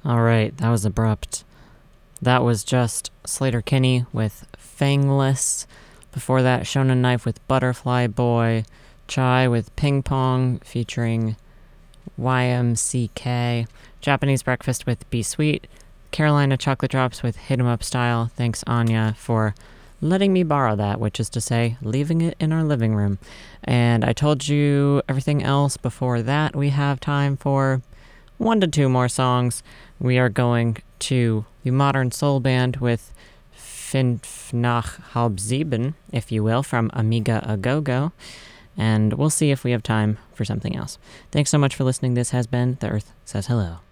All right, that was abrupt. That was just Slater Kinney with Fangless. Before that, Shonen Knife with Butterfly Boy. Chai with Ping Pong featuring YMCK. Japanese Breakfast with Be Sweet. Carolina Chocolate Drops with Hit 'em Up Style. Thanks, Anya, for letting me borrow that, which is to say, leaving it in our living room. And I told you everything else before that. We have time for 1 to 2 more songs. We are going to the Modern Soul Band with Fünf nach halb sieben, if you will, from Amiga A Go Go. And we'll see if we have time for something else. Thanks so much for listening. This has been The Earth Says Hello.